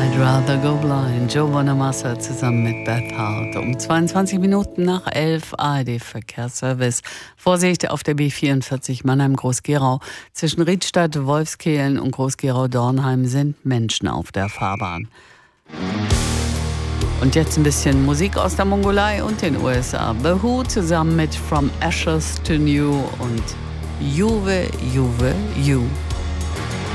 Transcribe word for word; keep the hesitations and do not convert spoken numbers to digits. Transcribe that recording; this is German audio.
I'd rather go blind. Joe Bonamassa zusammen mit Beth Hart. Um zweiundzwanzig Minuten nach elf A R D-Verkehrsservice. Vorsicht auf der B vierundvierzig Mannheim-Groß-Gerau. Zwischen Riedstadt, Wolfskehlen und Groß-Gerau-Dornheim sind Menschen auf der Fahrbahn. Und jetzt ein bisschen Musik aus der Mongolei und den U S A. The Who zusammen mit From Ashes to New und Juve, Juve, You.